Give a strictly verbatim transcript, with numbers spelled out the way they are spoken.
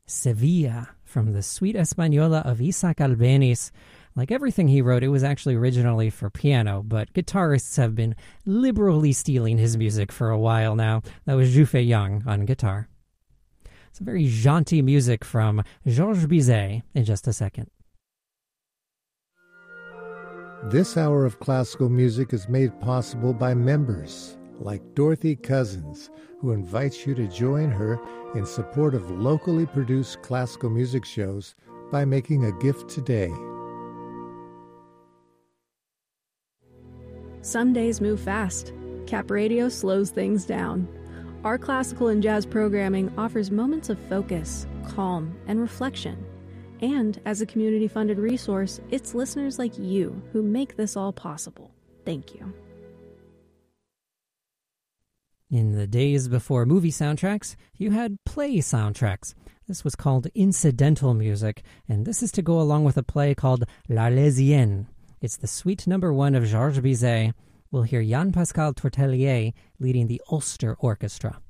Sevilla from the Suite Española of Isaac Albéniz. Like everything he wrote, it was actually originally for piano, but guitarists have been liberally stealing his music for a while now. That was Zhufe Young on guitar. It's a very jaunty music from Georges Bizet in just a second. This hour of classical music is made possible by members like Dorothy Cousins, who invites you to join her in support of locally produced classical music shows by making a gift today. Some days move fast. Cap Radio slows things down. Our classical and jazz programming offers moments of focus, calm, and reflection. And as a community-funded resource, it's listeners like you who make this all possible. Thank you. In the days before movie soundtracks, you had play soundtracks. This was called incidental music, and this is to go along with a play called L'Arlésienne. It's the suite number one of Georges Bizet. We'll hear Jean-Pascal Tortelier leading the Ulster Orchestra.